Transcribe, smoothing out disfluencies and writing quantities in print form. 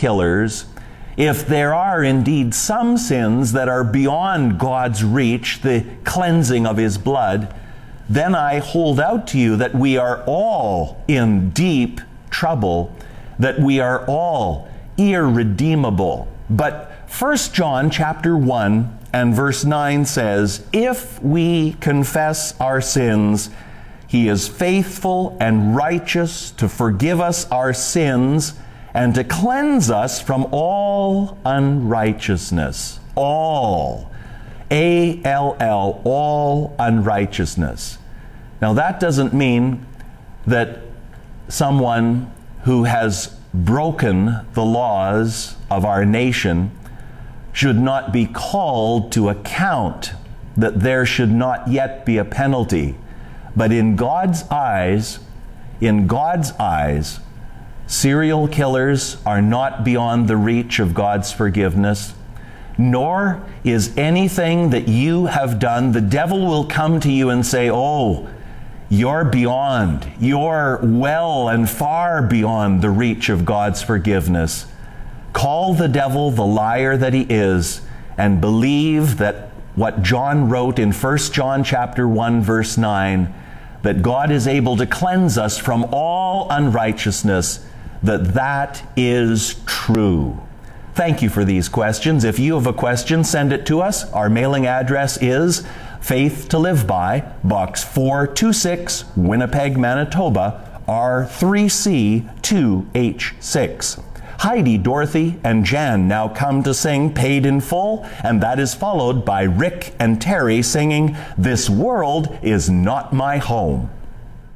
killers, if there are indeed some sins that are beyond God's reach, the cleansing of His blood, then I hold out to you that we are all in deep trouble, that we are all irredeemable. But 1 John chapter 1 and verse 9 says, if we confess our sins, He is faithful and righteous to forgive us our sins and to cleanse us from all unrighteousness. All. A-L-L, all unrighteousness. Now that doesn't mean that someone who has broken the laws of our nation should not be called to account, that there should not yet be a penalty. But in God's eyes, serial killers are not beyond the reach of God's forgiveness, nor is anything that you have done. The devil will come to you and say, oh, you're beyond, you're well and far beyond the reach of God's forgiveness. Call the devil the liar that he is, and believe that what John wrote in 1 John chapter 1 verse 9, that God is able to cleanse us from all unrighteousness, that is true. Thank you for these questions. If you have a question, send it to us. Our mailing address is Faith to Live By, Box 426, Winnipeg, Manitoba, R3C2H6. Heidi, Dorothy, and Jan now come to sing Paid in Full, and that is followed by Rick and Terry singing This World Is Not My Home.